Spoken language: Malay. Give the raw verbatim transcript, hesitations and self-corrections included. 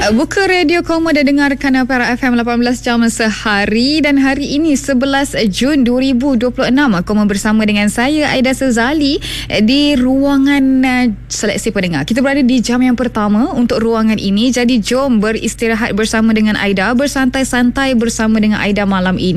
Buka radio Koma dan dengarkan Para F M lapan belas jam sehari. Dan hari ini sebelas Jun dua ribu dua puluh enam, Koma bersama dengan saya Aida Sezali di ruangan uh, seleksi pendengar. Kita berada di jam yang pertama untuk ruangan ini. Jadi jom beristirahat bersama dengan Aida, bersantai-santai bersama dengan Aida malam ini.